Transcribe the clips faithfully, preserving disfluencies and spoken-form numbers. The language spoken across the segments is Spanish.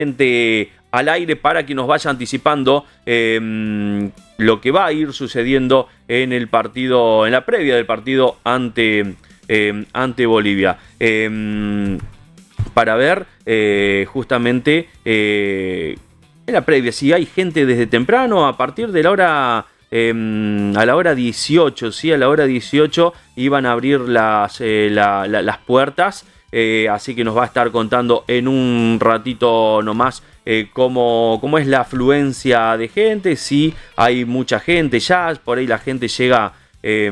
al aire para que nos vaya anticipando eh, lo que va a ir sucediendo en el partido, en la previa del partido ante, eh, ante Bolivia. Eh, para ver eh, justamente eh, en la previa si hay gente desde temprano a partir de la hora eh, a la hora dieciocho, ¿sí? A la hora dieciocho iban a abrir las, eh, la, la, las puertas. Eh, así que nos va a estar contando en un ratito nomás eh, cómo, cómo es la afluencia de gente, si hay mucha gente ya, por ahí la gente llega, eh,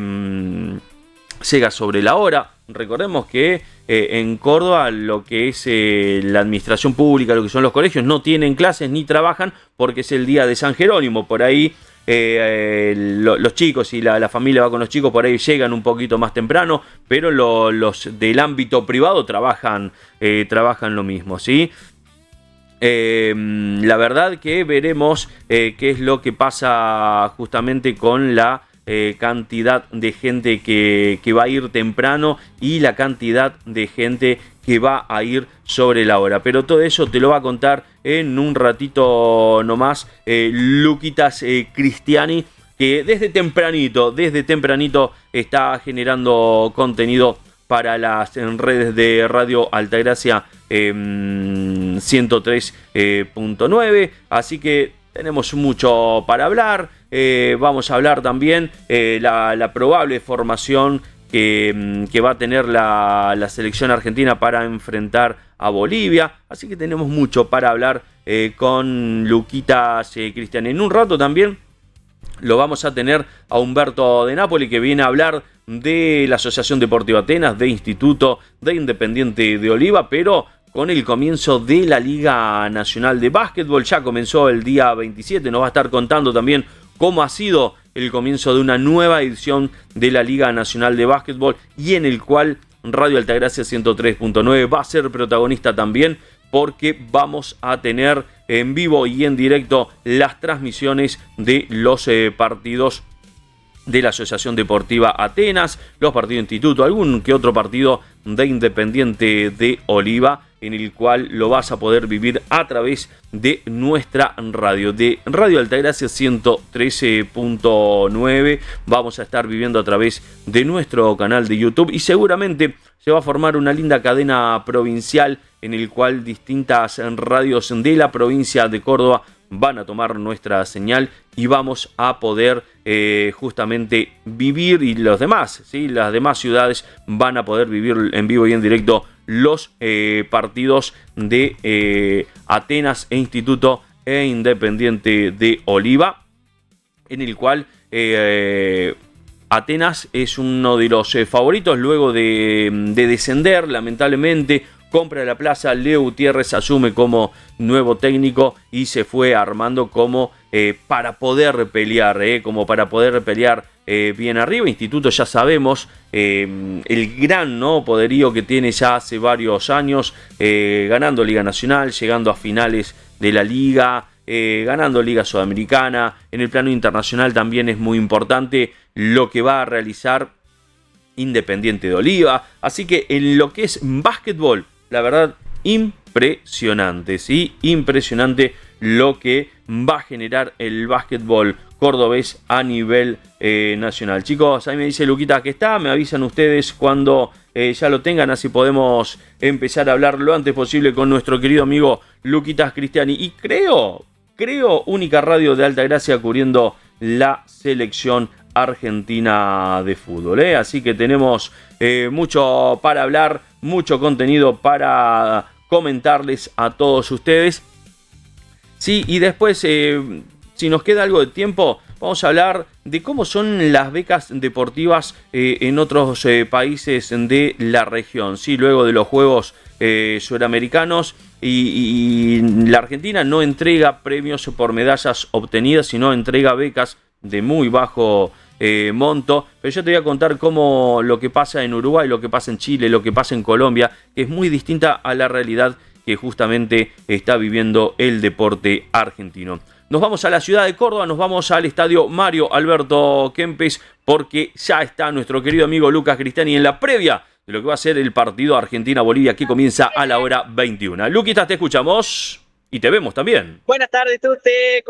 llega sobre la hora. Recordemos que eh, en Córdoba lo que es eh, la administración pública, lo que son los colegios, no tienen clases ni trabajan porque es el día de San Jerónimo. Por ahí Eh, lo, los chicos y la, la familia va con los chicos, por ahí llegan un poquito más temprano, pero lo, los del ámbito privado trabajan, eh, trabajan lo mismo, ¿sí? Eh, la verdad que veremos eh, qué es lo que pasa justamente con la eh, cantidad de gente que, que va a ir temprano y la cantidad de gente que va a ir sobre la hora. Pero todo eso te lo va a contar en un ratito nomás eh, Luquitas eh, Cristiani, que desde tempranito, desde tempranito está generando contenido para las redes de Radio Altagracia eh, ciento tres punto nueve. Eh, Así que tenemos mucho para hablar. Eh, vamos a hablar también eh, la, la probable formación Que, que va a tener la, la selección argentina para enfrentar a Bolivia. Así que tenemos mucho para hablar eh, con Luquitas eh, Cristiani. En un rato también lo vamos a tener a Humberto de Napoli, que viene a hablar de la Asociación Deportiva Atenas, de Instituto, de Independiente de Oliva, pero con el comienzo de la Liga Nacional de Básquetbol. Ya comenzó el día veintisiete, nos va a estar contando también cómo ha sido el comienzo de una nueva edición de la Liga Nacional de Básquetbol, y en el cual Radio Altagracia ciento tres punto nueve va a ser protagonista también, porque vamos a tener en vivo y en directo las transmisiones de los eh, partidos de la Asociación Deportiva Atenas, los partidos de Instituto, algún que otro partido de Independiente de Oliva, en el cual lo vas a poder vivir a través de nuestra radio, de Radio Altagracia ciento trece punto nueve. Vamos a estar viviendo a través de nuestro canal de YouTube, y seguramente se va a formar una linda cadena provincial en el cual distintas radios de la provincia de Córdoba van a tomar nuestra señal y vamos a poder eh, justamente vivir, y los demás, ¿sí? Las demás ciudades van a poder vivir en vivo y en directo los eh, partidos de eh, Atenas e Instituto e Independiente de Oliva, en el cual eh, Atenas es uno de los eh, favoritos luego de, de descender, lamentablemente. Compra la plaza, Leo Gutiérrez asume como nuevo técnico y se fue armando como eh, para poder pelear, eh, como para poder pelear eh, bien arriba. Instituto, ya sabemos, eh, el gran ¿no? poderío que tiene ya hace varios años, eh, ganando Liga Nacional, llegando a finales de la Liga, eh, ganando Liga Sudamericana. En el plano internacional también es muy importante lo que va a realizar Independiente de Oliva. Así que en lo que es básquetbol, la verdad, impresionante, ¿sí? Impresionante lo que va a generar el básquetbol cordobés a nivel eh, nacional. Chicos, ahí me dice Luquita que está, me avisan ustedes cuando eh, ya lo tengan, así podemos empezar a hablar lo antes posible con nuestro querido amigo Luquitas Cristiani. Y creo, creo, única radio de Altagracia cubriendo la selección argentina de fútbol, ¿eh? Así que tenemos eh, mucho para hablar, mucho contenido para comentarles a todos ustedes. Sí, y después, eh, si nos queda algo de tiempo, vamos a hablar de cómo son las becas deportivas eh, en otros eh, países de la región. Sí, luego de los Juegos eh, Suramericanos, y, y la Argentina no entrega premios por medallas obtenidas, sino entrega becas de muy bajo eh, monto. Pero yo te voy a contar cómo lo que pasa en Uruguay, lo que pasa en Chile, lo que pasa en Colombia, que es muy distinta a la realidad que justamente está viviendo el deporte argentino. Nos vamos a la ciudad de Córdoba, nos vamos al estadio Mario Alberto Kempes, porque ya está nuestro querido amigo Lucas Cristiani en la previa de lo que va a ser el partido Argentina-Bolivia, que comienza a la hora veintiuna. Luquitas, te escuchamos. y te vemos también. Buenas tardes, Tute.